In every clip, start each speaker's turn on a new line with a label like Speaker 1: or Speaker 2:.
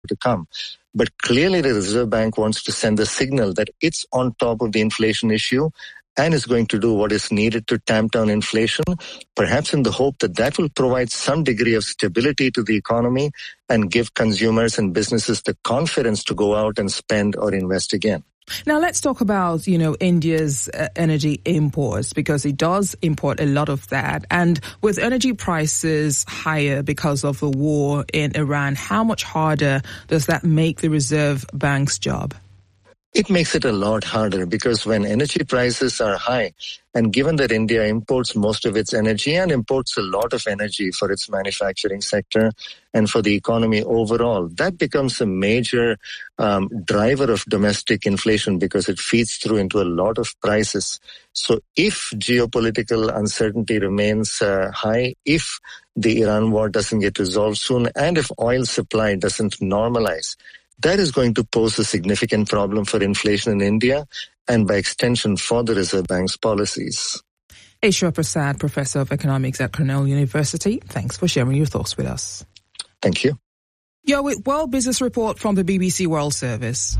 Speaker 1: to come. But clearly the Reserve Bank wants to send the signal that it's on top of the inflation issue and is going to do what is needed to tamp down inflation, perhaps in the hope that that will provide some degree of stability to the economy and give consumers and businesses the confidence to go out and spend or invest again.
Speaker 2: Now, let's talk about, India's energy imports, because it does import a lot of that. And with energy prices higher because of the war in Iran, how much harder does that make the Reserve Bank's job?
Speaker 1: It makes it a lot harder because when energy prices are high, and given that India imports most of its energy and imports a lot of energy for its manufacturing sector and for the economy overall, that becomes a major driver of domestic inflation because it feeds through into a lot of prices. So if geopolitical uncertainty remains high, if the Iran war doesn't get resolved soon, and if oil supply doesn't normalize, that is going to pose a significant problem for inflation in India and by extension for the Reserve Bank's policies.
Speaker 2: Eshwar Prasad, Professor of Economics at Cornell University. Thanks for sharing your thoughts with us.
Speaker 1: Thank you.
Speaker 2: You're with World Business Report from the BBC World Service.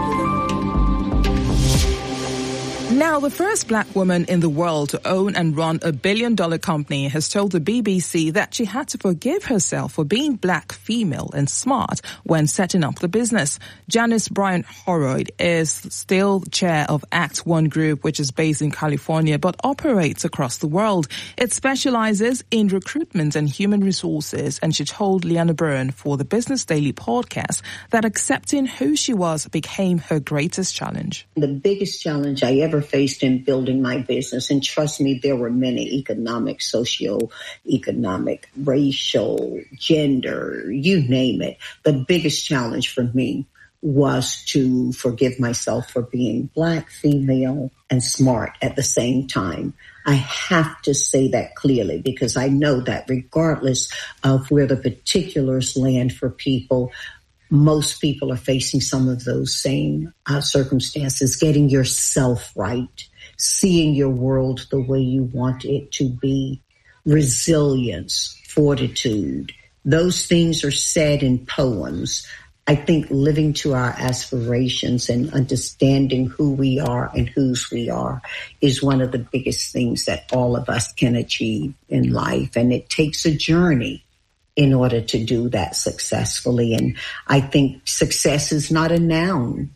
Speaker 2: Now, the first black woman in the world to own and run a billion-dollar company has told the BBC that she had to forgive herself for being black, female and smart when setting up the business. Janice Bryant Horroyd is still chair of Act One Group, which is based in California but operates across the world. It specializes in recruitment and human resources, and she told Leanna Byrne for the Business Daily podcast that accepting who she was became her greatest challenge.
Speaker 3: The biggest challenge I ever faced in building my business, and trust me, there were many: economic, socio-economic, racial, gender, you name it. The biggest challenge for me was to forgive myself for being black, female, and smart at the same time. I have to say that clearly because I know that regardless of where the particulars land for people, most people are facing some of those same circumstances. Getting yourself right, seeing your world the way you want it to be, resilience, fortitude. Those things are said in poems. I think living to our aspirations and understanding who we are and whose we are is one of the biggest things that all of us can achieve in life. And it takes a journey in order to do that successfully. And I think success is not a noun.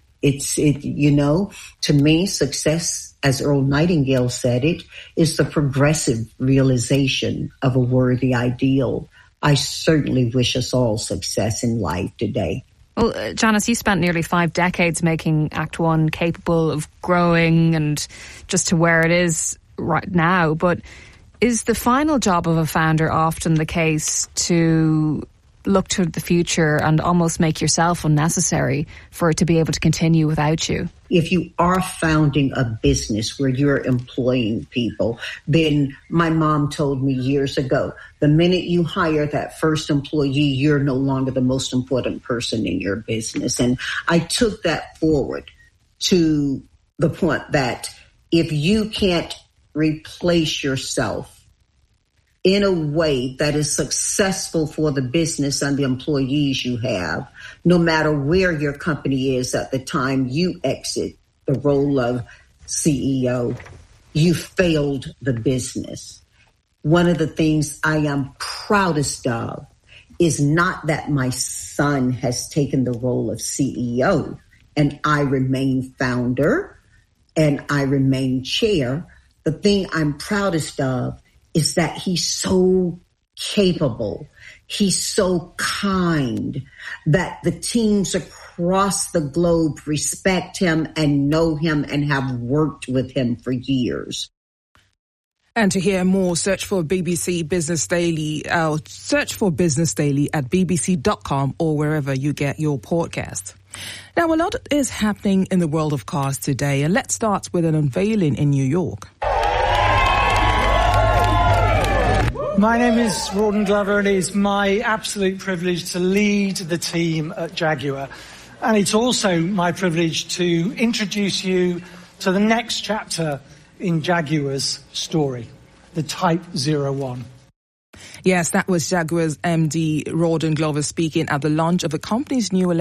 Speaker 3: To me, success, as Earl Nightingale said it, is the progressive realization of a worthy ideal. I certainly wish us all success in life today.
Speaker 4: Well, Janice, you spent nearly 5 decades making Act One capable of growing and just to where it is right now. But is the final job of a founder often the case to look to the future and almost make yourself unnecessary for it to be able to continue without you?
Speaker 3: If you are founding a business where you're employing people, then my mom told me years ago, the minute you hire that first employee, you're no longer the most important person in your business. And I took that forward to the point that if you can't replace yourself in a way that is successful for the business and the employees you have, no matter where your company is at the time you exit the role of CEO, you failed the business. One of the things I am proudest of is not that my son has taken the role of CEO and I remain founder and I remain chair. The thing I'm proudest of is that he's so capable, he's so kind, that the teams across the globe respect him and know him and have worked with him for years.
Speaker 2: And to hear more, search for BBC Business Daily. Search for Business Daily at bbc.com or wherever you get your podcast. Now, a lot is happening in the world of cars today, and let's start with an unveiling in New York.
Speaker 5: My name is Rawdon Glover, and it is my absolute privilege to lead the team at Jaguar. And it's also my privilege to introduce you to the next chapter in Jaguar's story, the Type 01.
Speaker 2: Yes, that was Jaguar's MD Rawdon Glover speaking at the launch of the company's new